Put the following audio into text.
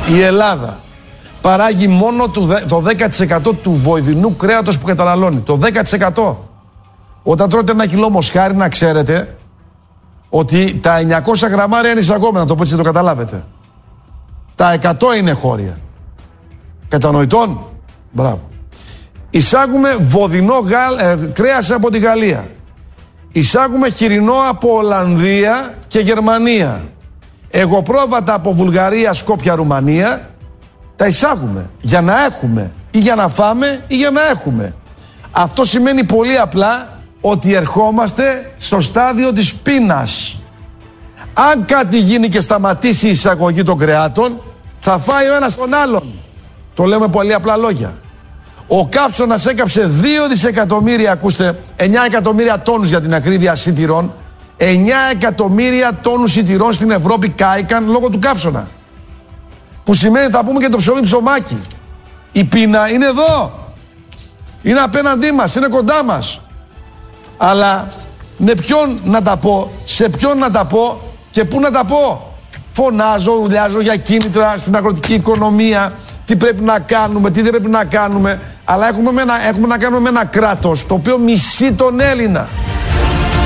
η Ελλάδα παράγει μόνο το 10% του βοηδινού κρέατος που καταναλώνει. Το 10%. Όταν τρώτε ένα κιλό μοσχάρι, να ξέρετε ότι τα 900 γραμμάρια είναι εισαγόμενα, το πω έτσι το καταλάβετε. Τα 100 είναι χώρια. Κατανοητόν. Μπράβο. Εισάγουμε βοδινό κρέας από τη Γαλλία. Εισάγουμε χοιρινό από Ολλανδία και Γερμανία. Εγωπρόβατα από Βουλγαρία, Σκόπια, Ρουμανία. Τα εισάγουμε για να έχουμε ή για να φάμε ή για να έχουμε. Αυτό σημαίνει πολύ απλά ότι ερχόμαστε στο στάδιο της πείνας. Αν κάτι γίνει και σταματήσει η εισαγωγή των κρεάτων, θα φάει ο ένας τον άλλον. Το λέμε πολύ απλά λόγια. Ο καύσωνας έκαψε 2 δισεκατομμύρια, ακούστε, 9 εκατομμύρια τόνους για την ακρίβεια σιτηρών. 9 εκατομμύρια τόνους σιτηρών στην Ευρώπη κάηκαν λόγω του καύσωνα. Που σημαίνει, θα πούμε και το ψωμί ψωμάκι. Η πείνα είναι εδώ. Είναι απέναντί μας, είναι κοντά μας. Αλλά με ποιον να τα πω, σε ποιον να τα πω και πού να τα πω. Φωνάζω, ουρλιάζω για κίνητρα στην αγροτική οικονομία, τι πρέπει να κάνουμε, τι δεν πρέπει να κάνουμε. Αλλά έχουμε να κάνουμε με ένα κράτος το οποίο μισεί τον Έλληνα.